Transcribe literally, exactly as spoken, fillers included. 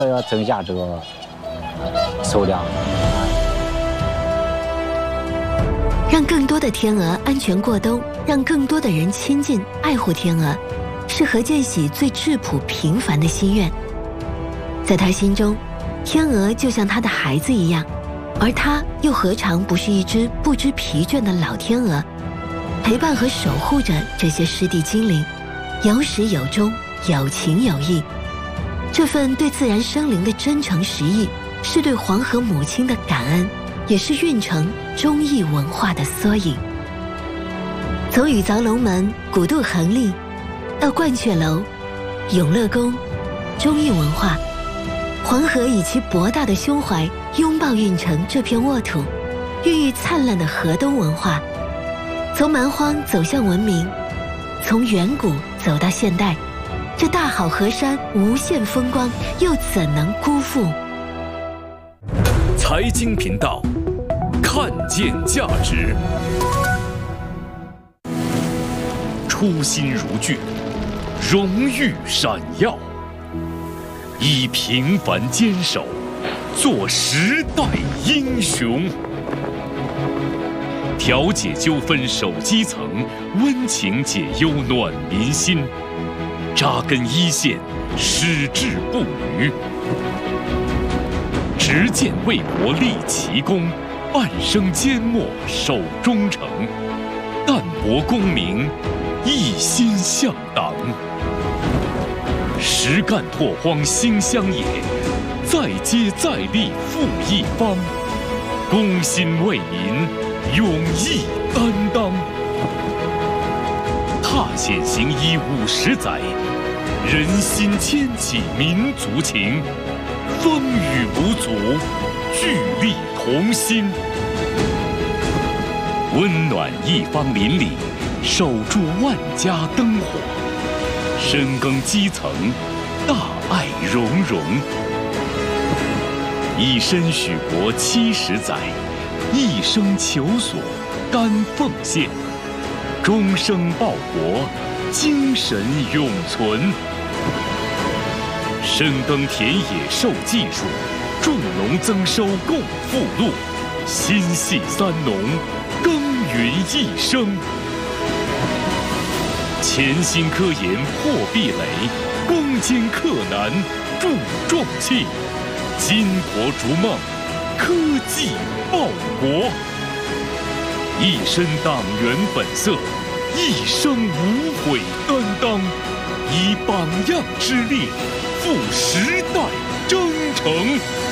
要增加这个数量， 让更多的天鹅安全过冬，让更多的人亲近爱护天鹅，是何建喜最质朴平凡的心愿。在他心中，天鹅就像他的孩子一样，而他又何尝不是一只不知疲倦的老天鹅，陪伴和守护着这些湿地精灵，有始有终，有情有义。这份对自然生灵的真诚实意，是对黄河母亲的感恩，也是运城忠义文化的缩影。从雨凿龙门、古渡横立到鹳雀楼、永乐宫，忠义文化，黄河以其博大的胸怀拥抱运城这片沃土，孕育灿烂的河东文化。从蛮荒走向文明，从远古走到现代，这大好河山无限风光，又怎能辜负？ 财经频道，看见价值，初心如炬，荣誉闪耀，以平凡坚守，做时代英雄。调解纠纷守基层，温情解忧暖民心，扎根一线，矢志不渝。执剑为国立奇功，半生缄默守忠诚，淡泊功名，一心向党。实干拓荒兴乡野，再接再厉复一方，公心为民，勇毅担当。踏险行医五十载，人心牵起民族情，风雨无阻，聚力同心。温暖一方邻里，守住万家灯火，深耕基层，大爱融融。以身许国七十载，一生求索甘奉献，终生报国，精神永存。深耕田野授技术，种农增收共富禄，心系三农，耕耘一生。潜心科研破壁垒，攻坚克难铸壮气，巾帼逐梦，科技报国。一身党员本色，一生无悔担当，以榜样之力，赴时代征程。